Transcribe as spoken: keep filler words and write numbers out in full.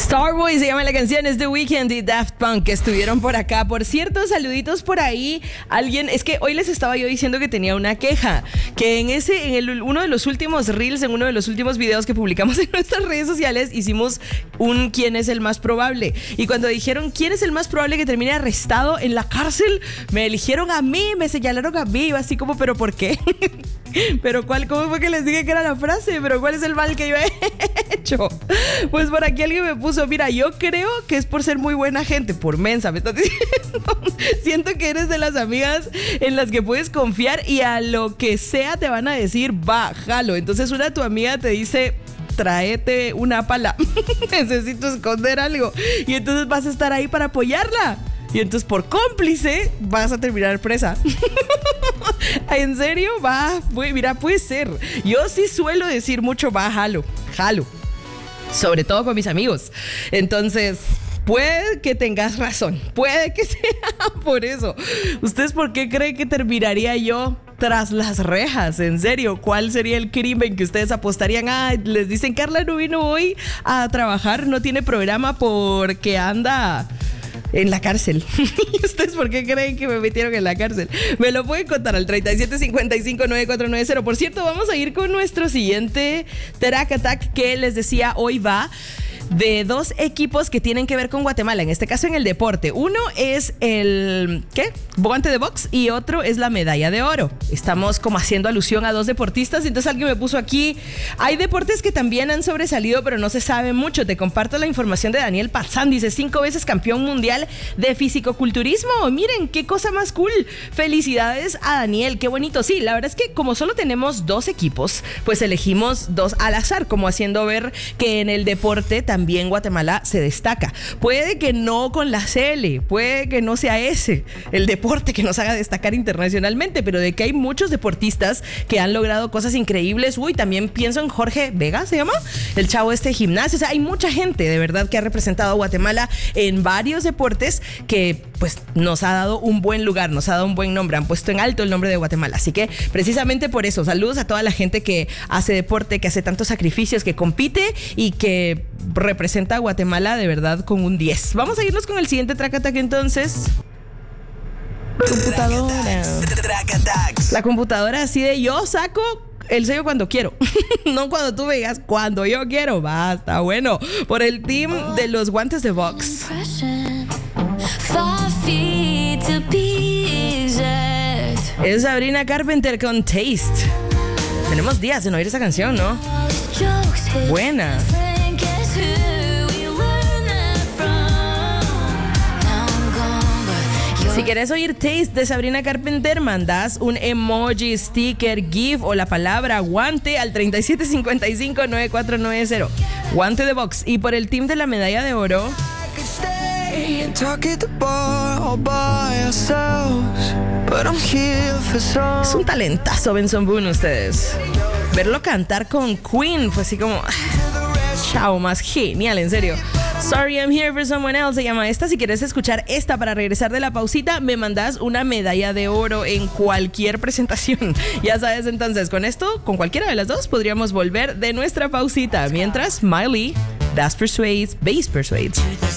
Starboy se llama la canción, es The Weeknd y Daft Punk que estuvieron por acá. Por cierto, saluditos por ahí. Alguien, es que hoy les estaba yo diciendo que tenía una queja, que en ese, en el, uno de los últimos reels, en uno de los últimos videos que publicamos en nuestras redes sociales, hicimos un quién es el más probable. Y cuando dijeron quién es el más probable que termine arrestado en la cárcel, me eligieron a mí, me señalaron a mí, así como, ¿pero por qué? Pero cuál, ¿cómo fue que les dije que era la frase? ¿Pero cuál es el mal que yo he hecho? Pues por aquí alguien me puso, mira, yo creo que es por ser muy buena gente, por mensa, me estás diciendo. Siento que eres de las amigas en las que puedes confiar y a lo que sea te van a decir, va, jalo. Entonces una de tu amiga te dice, tráete una pala, necesito esconder algo. Y entonces vas a estar ahí para apoyarla. Y entonces por cómplice vas a terminar presa. ¿En serio? Va, mira, puede ser. Yo sí suelo decir mucho, va, jalo, jalo. Sobre todo con mis amigos. Entonces, puede que tengas razón. Puede que sea por eso. ¿Ustedes por qué creen que terminaría yo tras las rejas? En serio, ¿cuál sería el crimen que ustedes apostarían? Ah, les dicen, Carla no vino hoy a trabajar, no tiene programa porque anda en la cárcel. ¿Y ustedes por qué creen que me metieron en la cárcel? Me lo pueden contar al treinta y siete cincuenta y cinco noventa y cuatro noventa. Por cierto, vamos a ir con nuestro siguiente Track Attack, que les decía, hoy va de dos equipos que tienen que ver con Guatemala, en este caso en el deporte. Uno es el, ¿qué? Guante de box y otro es la medalla de oro. Estamos como haciendo alusión a dos deportistas, entonces alguien me puso aquí, hay deportes que también han sobresalido pero no se sabe mucho. Te comparto la información de Daniel Pazán, dice, cinco veces campeón mundial de fisicoculturismo. Miren, qué cosa más cool. Felicidades a Daniel, qué bonito. Sí, la verdad es que como solo tenemos dos equipos, pues elegimos dos al azar, como haciendo ver que en el deporte también También Guatemala se destaca. Puede que no con la C L, puede que no sea ese el deporte que nos haga destacar internacionalmente, pero de que hay muchos deportistas que han logrado cosas increíbles. Uy, también pienso en Jorge Vega, ¿se llama? El chavo este de gimnasio. O sea, hay mucha gente de verdad que ha representado a Guatemala en varios deportes que pues nos ha dado un buen lugar, nos ha dado un buen nombre, han puesto en alto el nombre de Guatemala. Así que precisamente por eso, saludos a toda la gente que hace deporte, que hace tantos sacrificios, que compite y que representa a Guatemala de verdad con un diez. Vamos a irnos con el siguiente Track Attack entonces. Computadora. La computadora así de yo saco el sello cuando quiero. No cuando tú me digas, cuando yo quiero. Basta, bueno. Por el team de los guantes de box. Es Sabrina Carpenter con Taste. Tenemos días de no oír esa canción, ¿no? Buena. Si quieres oír Taste de Sabrina Carpenter, mandas un emoji, sticker, GIF o la palabra guante al treinta y siete cincuenta y cinco noventa y cuatro noventa. Guante de box. Y por el team de la medalla de oro, es un talentazo Benson Boone, ustedes. Verlo cantar con Queen fue así como chao, más genial, en serio. Sorry I'm Here for Someone Else se llama esta. Si quieres escuchar esta para regresar de la pausita, me mandas una medalla de oro en cualquier presentación. Ya sabes, entonces con esto, con cualquiera de las dos podríamos volver de nuestra pausita. Mientras, Miley, Das Persuades, Bass Persuades.